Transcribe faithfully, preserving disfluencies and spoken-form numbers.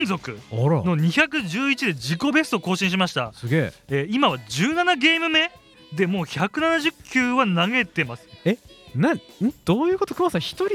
続あらのにひゃくじゅういちで自己ベスト更新しました。 すげえ。 えー今はじゅうななゲーム目でもうひゃくななじゅっ球は投げてます。 なんんどういうこと？熊さん一人